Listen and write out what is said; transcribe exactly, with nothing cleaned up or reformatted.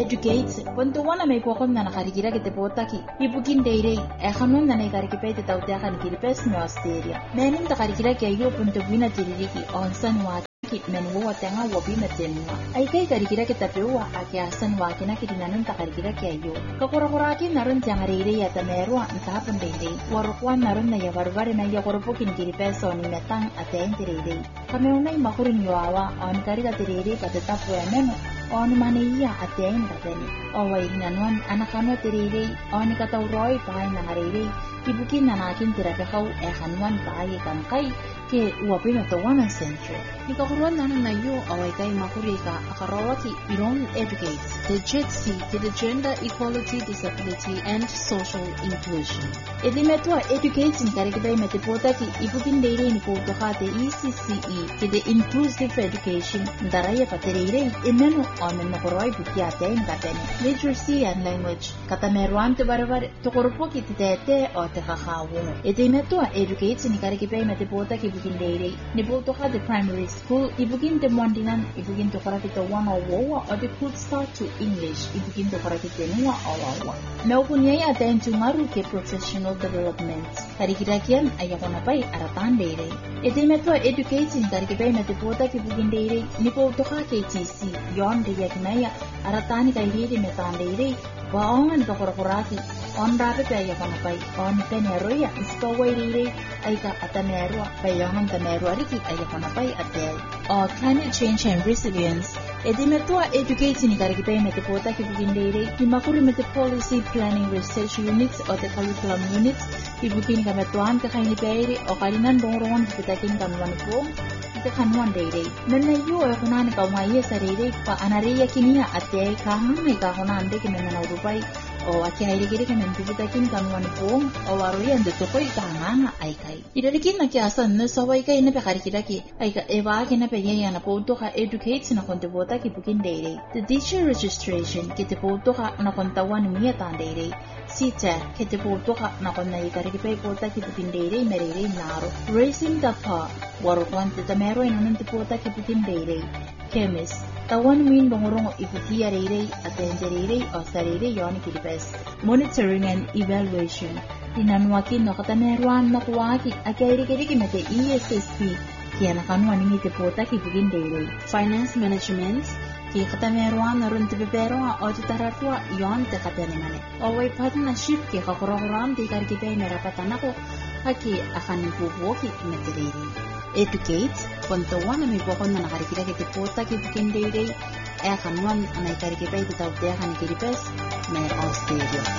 educate ponto wana may pokon na nakarigira kete potaki ibukin deire e khanon na nakarikipe te tawte kan kiripes no Australia menin ta karikira ke yo ponto bina tiririki onsan wa men wo tanga wo bina tenwa ai kai karikira ke tapewa akyasan wa kina kidinanan ta karikira ke yo ka korokora ki naran jangareire ya tamerwa nta pandende warokwan naran na ya barbare na ya koropokin kiripes on metang aten tirire kameunai makurin yoawa on karika tirire patetapo ya neno on maniya aten kateni awai nanuan anakano tirire on katauroi pai na harire ibukin nanakin tirapekau e hanwan pai kamkai ke uapina tawana centre ikakuruan nanan na yo awai kai makurika akarawaki iron educate the jetsi to the gender equality disability and social inclusion edimetwa educate ni karikidai metepota ki ibukin deire ni potokate E C C E ke the inclusive education daraya paterire imeno on nakoroi bukiate ngateni literacy and language katameruan te barabar tokorpoki tete o te kakawo edimetwa educate ni karikidai metepota ki Deire, Nibotoha the primary school, Ibugin the Mondinan, Ibugin to Karakita one or Wawa, or the could start to English, Ibugin to Karakita Nua or Wawa. Melpunya attend to Maruke professional development. Karikirakian, Ayakanapai, Aratan Deire. Edimetro educating Karikibay Metapota Ibugin Deire, Nibotoha K T C, Yon de Yakmaya, Aratani Kairi Metan Deire, Baong and Tokoraki, on Rabbit Ayakanapai, on Peneroya, Stowaway Deire, Aika Atamerua, Bayangan Tamerua Riki Ayakanapai Atel. Or climate change and resilience. Edimetua educating Karikipay Metapota Kibugin Deire, Imakuri Meta policy planning research units or the curriculum units, Ibukin Kametuan, the Kainipay, or Karinan Doron, the Taking Kanwanpo, the Kanwan Deire. Nana you are Honanica Maya Sarede, for Anaria Kinia at the Kahamika Honan Dekin and Urubai. O akihailigiri kami ntubudakin kanuan po o waruya ndutukoy kahanga ay kay idalikin na kiasan no saway kay na pekarikidaki ay ka eva kina peyaya na po to ka educate na kontibota kibukin deire the teacher registration kiti po to ka na kontawan miya tan deire sita kiti po to ka na konay karikipay po ta kibukin deire merere naro raising the pa warukwan titamero inunang tipota kibukin deire chemist tawan min bangorong iputi arere atenderere o sarere yon kilipes monitoring and evaluation tinanwaki no katameruan na kuwaki akairikiri kimete E S S P kaya nakanwani ni tipota kibugin deire finance management ki katameruan na rin tipipero o titaratwa yon te katanimane o way partnership ki kakurakuram di karikipay narapatan ako haki akan bubuoki meterere educate kontawan na may bukon na nakarikita kitipota kibukin deire e kanuan na ikarikipay titawte akan ikiripes may Australia.